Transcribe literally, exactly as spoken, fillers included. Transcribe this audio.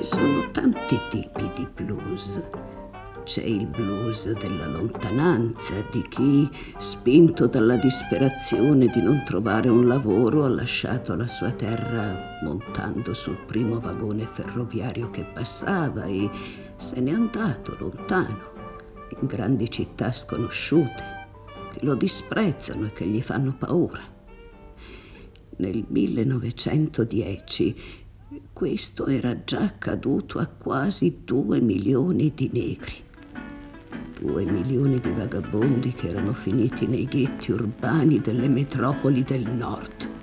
sono tanti tipi di blues. C'è il blues della lontananza, di chi, spinto dalla disperazione di non trovare un lavoro, ha lasciato la sua terra montando sul primo vagone ferroviario che passava e se n'è andato lontano, in grandi città sconosciute, che lo disprezzano e che gli fanno paura. Nel millenovecentodieci questo era già accaduto a quasi due milioni di negri. Due milioni di vagabondi che erano finiti nei ghetti urbani delle metropoli del nord.